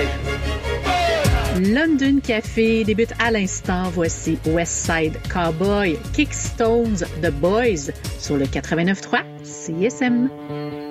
London Café débute à l'instant. Voici Westside Cowboy, Kickstones, The Boys sur le 89.3 CSM.